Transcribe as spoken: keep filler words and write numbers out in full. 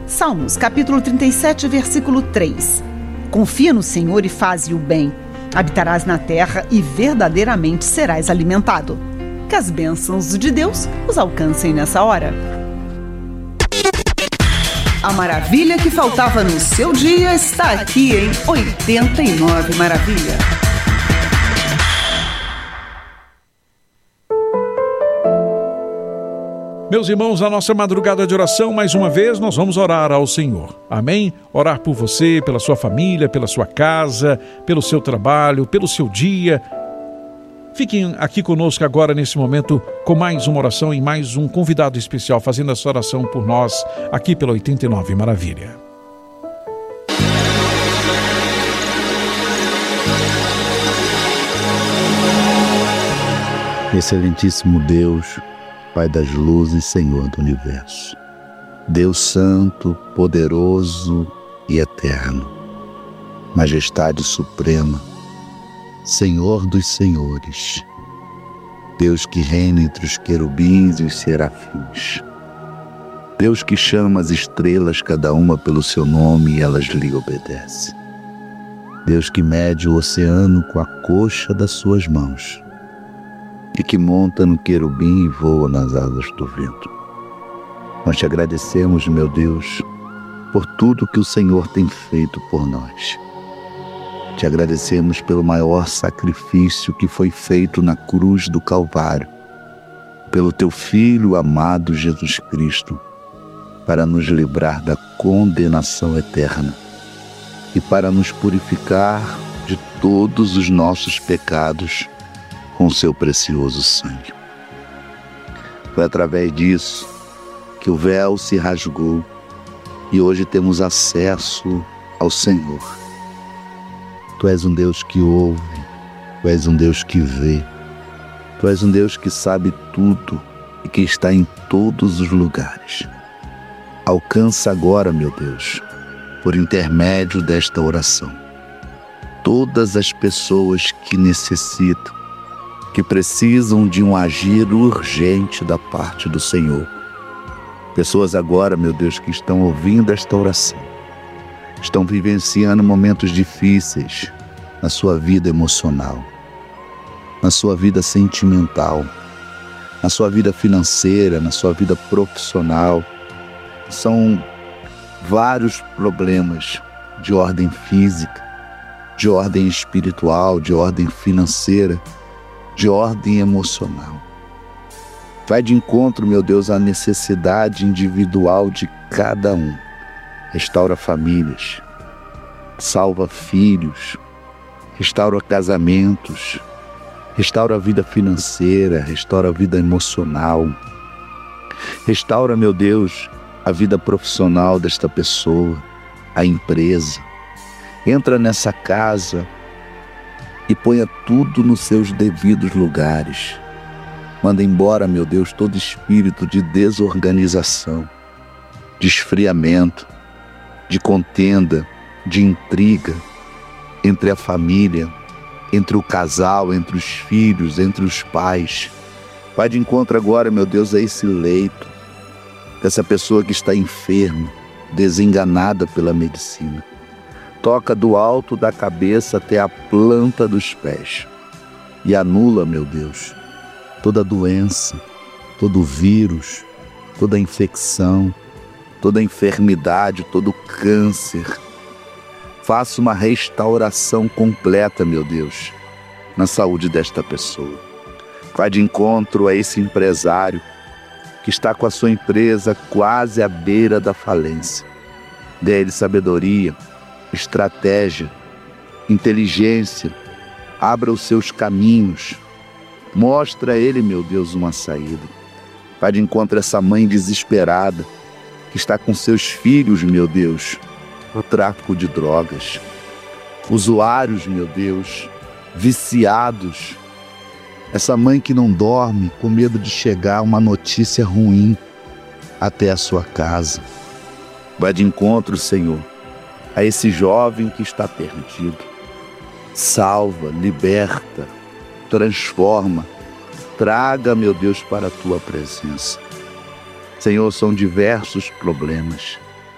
Salmos, capítulo trinta e sete, versículo três. Confia no Senhor e faze o bem. Habitarás na terra e verdadeiramente serás alimentado. Que as bênçãos de Deus os alcancem nessa hora. A maravilha que faltava no seu dia está aqui em oitenta e nove Maravilha. Meus irmãos, a nossa madrugada de oração, mais uma vez, nós vamos orar ao Senhor. Amém? Orar por você, pela sua família, pela sua casa, pelo seu trabalho, pelo seu dia. Fiquem aqui conosco agora, nesse momento, com mais uma oração e mais um convidado especial, fazendo essa oração por nós, aqui pela oitenta e nove Maravilha. Excelentíssimo Deus, Pai das luzes, Senhor do universo, Deus santo, poderoso e eterno, Majestade suprema, Senhor dos senhores, Deus que reina entre os querubins e os serafins, Deus que chama as estrelas cada uma pelo seu nome e elas lhe obedecem, Deus que mede o oceano com a coxa das suas mãos, e que monta no querubim e voa nas asas do vento. Nós te agradecemos, meu Deus, por tudo que o Senhor tem feito por nós. Te agradecemos pelo maior sacrifício que foi feito na cruz do Calvário, pelo teu Filho amado Jesus Cristo, para nos livrar da condenação eterna e para nos purificar de todos os nossos pecados com o seu precioso sangue. Foi através disso que o véu se rasgou e hoje temos acesso ao Senhor. Tu és um Deus que ouve, Tu és um Deus que vê, Tu és um Deus que sabe tudo e que está em todos os lugares. Alcança agora, meu Deus, por intermédio desta oração, todas as pessoas que necessitam, que precisam de um agir urgente da parte do Senhor. Pessoas agora, meu Deus, que estão ouvindo esta oração, estão vivenciando momentos difíceis na sua vida emocional, na sua vida sentimental, na sua vida financeira, na sua vida profissional. São vários problemas de ordem física, de ordem espiritual, de ordem financeira, de ordem emocional. Vai de encontro, meu Deus, à necessidade individual de cada um. Restaura famílias, salva filhos, restaura casamentos, restaura a vida financeira, restaura a vida emocional. Restaura, meu Deus, a vida profissional desta pessoa, a empresa. Entra nessa casa e ponha tudo nos seus devidos lugares. Manda embora, meu Deus, todo espírito de desorganização, de esfriamento, de contenda, de intriga entre a família, entre o casal, entre os filhos, entre os pais. Vai de encontro agora, meu Deus, a esse leito, dessa pessoa que está enferma, desenganada pela medicina. Toca do alto da cabeça até a planta dos pés e anula, meu Deus, toda doença, todo vírus, toda infecção, toda enfermidade, todo câncer. Faça uma restauração completa, meu Deus, na saúde desta pessoa. Vai de encontro a esse empresário que está com a sua empresa quase à beira da falência. Dê-lhe sabedoria, estratégia, inteligência, abra os seus caminhos, mostra a ele, meu Deus, uma saída. Vai de encontro a essa mãe desesperada que está com seus filhos, meu Deus, no tráfico de drogas, usuários, meu Deus, viciados. Essa mãe que não dorme com medo de chegar uma notícia ruim até a sua casa. Vai de encontro, Senhor, a esse jovem que está perdido. Salva, liberta, transforma, traga, meu Deus, para a Tua presença. Senhor, são diversos problemas,